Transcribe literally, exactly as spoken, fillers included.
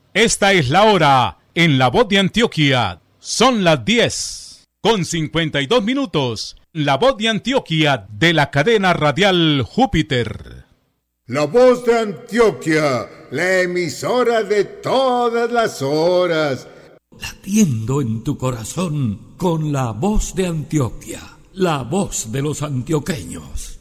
Esta es la hora en La Voz de Antioquia. Son las diez con cincuenta y dos minutos. La Voz de Antioquia de la cadena radial Júpiter. La Voz de Antioquia, la emisora de todas las horas. Latiendo en tu corazón con La Voz de Antioquia, la voz de los antioqueños.